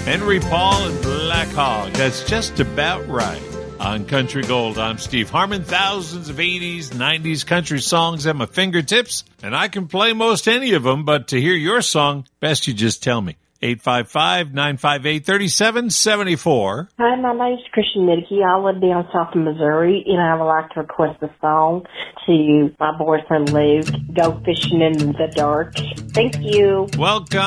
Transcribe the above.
Henry Paul and Black Hog. That's just about right. On Country Gold, I'm Steve Harmon. Thousands of 80s, 90s country songs at my fingertips, and I can play most any of them, but to hear your song, best you just tell me. 855-958-3774. Hi, my name's Christian Nidke. I live down south of Missouri, and I would like to request a song to my boyfriend Luke, Go Fishing in the Dark. Thank you. Welcome.